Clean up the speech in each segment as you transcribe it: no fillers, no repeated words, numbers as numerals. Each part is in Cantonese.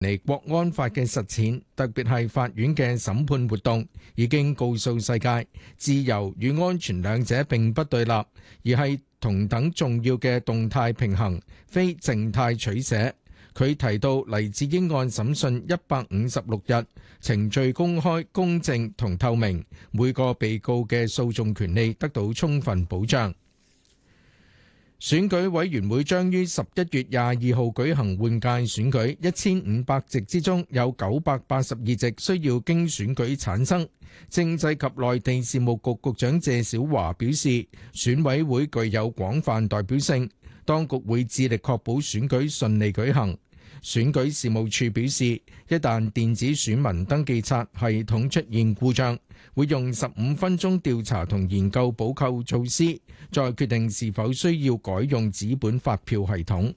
嚟國安法嘅實踐，特別係法院嘅審判活動，已經告訴世界，自由與安全兩者並不對立，而係同等重要嘅動態平衡，非靜態取捨。佢提到黎智英案審訊156日，程序公開、公正同透明，每個被告嘅訴訟權利得到充分保障。選舉委員會將於11月22號舉行換屆選舉，1500席之中有982席需要經選舉產生。政制及內地事務局局長謝小華表示，選委會具有廣泛代表性，當局會致力確保選舉順利舉行。選舉事務處表示，一旦電子選民登記冊系統出現故障，會用15分鐘調查同研究補救措施，再決定是否需要改用紙本發票系統。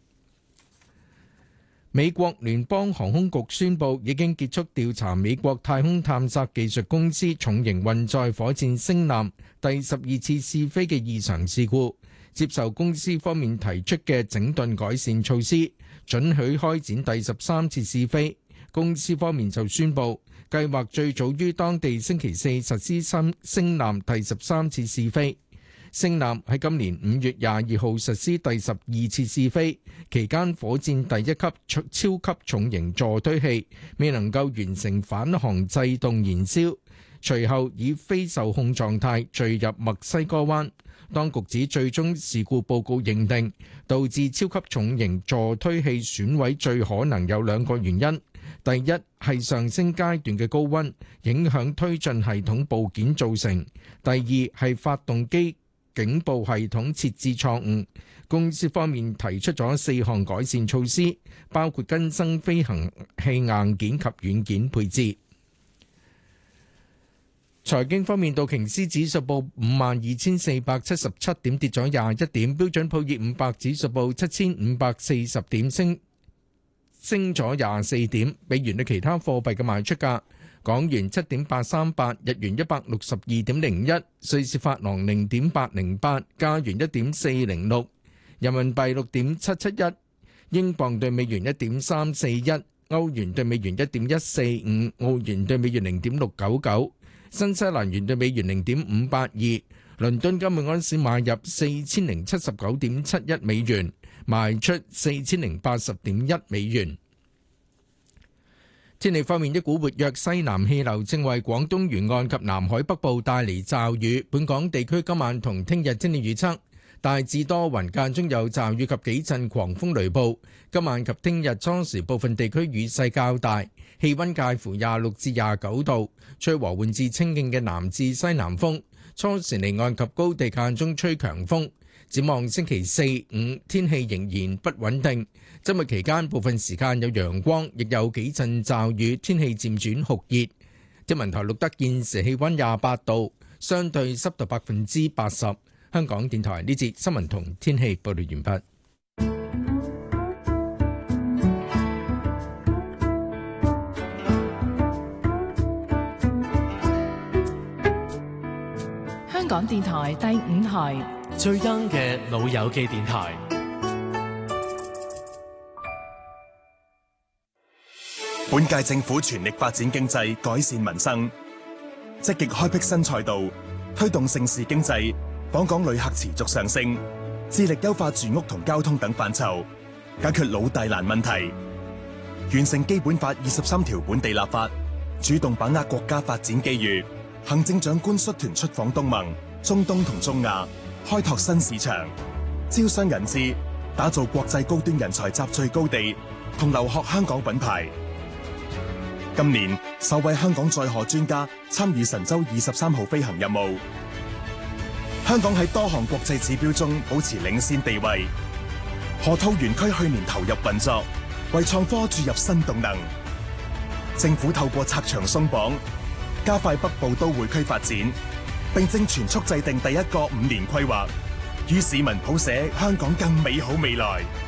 美國聯邦航空局宣布已經結束調查美國太空探索技術公司重型運載火箭星艦第12次試飛嘅異常事故，接受公司方面提出嘅整頓改善措施，准許開展第13次試飛。公司方面就宣布，計劃最早於當地星期四實施星艦第13次試飛。星艦喺今年5月22號實施第12次試飛，期間火箭第一級超級重型助推器未能夠完成返航制動燃燒，隨後以非受控狀態墜入墨西哥灣。當局指最終事故報告認定，導致超級重型助推器損毀最可能有兩個原因。第一係上升階段嘅高溫影響推進系統部件造成；第二係發動機警報系統設置錯誤。公司方面提出咗4項改善措施，包括更新飛行器硬件及軟件配置。財經方面，道瓊斯指數報52,477點，跌咗21點；標準普爾500指數報7,540點，升咗24點。美元對其他貨幣嘅賣出價：港元7.838，日元162.01，瑞士法郎0.808，加元1.406，人民幣6.771，英鎊對美元1.341，歐元對美元1.145，澳元對美元0.699。新西蘭元對美元0.582，倫敦金每安士買入4079.71美元，賣出4080.1美元。天氣方面，一股活躍西南氣流正為廣東沿岸及南海北部帶嚟驟雨。本港地區今晚同聽日天氣預測大致多雲，間中有驟雨及幾陣狂風雷暴。今晚及聽日初時部分地區雨勢較大，氣溫介乎26至29度，吹和緩至清勁嘅南至西南風。初時離岸及高地間中吹強風。展望星期四、5天氣仍然不穩定。周末期間部分時間有陽光，亦有幾陣驟雨，天氣漸轉酷熱。天文台錄得現時氣溫28度，相對濕度80%。香港電台呢節新聞同天氣報道完畢。 香港電台第5台最 young 嘅老友記電台。 本屆政府全力發展經濟，改善民生，積極開闢新賽道，推動盛事經濟，訪港旅客持續上升，致力優化住屋同交通等範疇，解決老大難問題，完成基本法23條本地立法，主動把握國家發展機遇。行政長官率團出訪東盟、中東同中亞，開拓新市場，招商引資，打造國際高端人才集聚高地，同留學香港品牌。今年首位香港載荷專家參與神舟23號飛行任務。香港喺多項國際指標中保持領先地位。河套園區去年投入運作，為創科注入新動能。政府透過拆牆鬆綁，加快北部都會區發展，並正全速制定第一個5年規劃，與市民譜寫香港更美好未來。